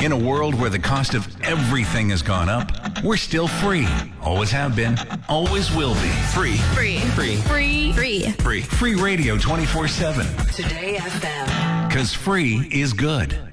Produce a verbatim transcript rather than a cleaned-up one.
In a world where the cost of everything has gone up, we're still free. Always have been, always will be. Free. Free. Free. Free. Free. Free. Free radio twenty-four seven. Today F M. Because free is good.